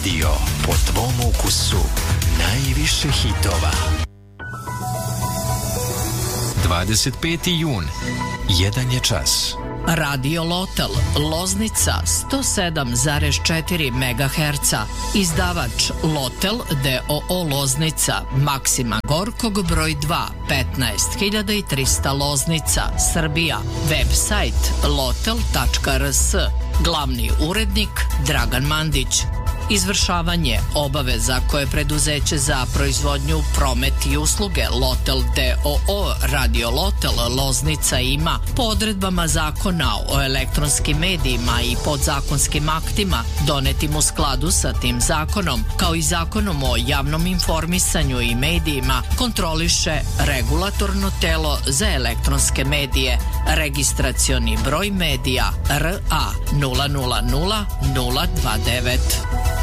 radio, po tvom ukusu, najviše hitova. 25. jun, 1 je čas. Radio Lotel, Loznica 107,4 MHz. Izdavač Lotel d.o.o. Loznica, Maksima Gorkog broj 2, 15300 Loznica, Srbija. Website lotel.rs. Glavni urednik Dragan Mandić. Izvršavanje obaveza koje preduzeće za proizvodnju, promet i usluge Lotel d.o.o. Radio Lotel Loznica ima po odredbama Zakona o elektronskim medijima i podzakonskim aktima donetim u skladu sa tim zakonom, kao i Zakonom o javnom informisanju i medijima, kontroliše Regulatorno telo za elektronske medije, registracioni broj medija RA 000029.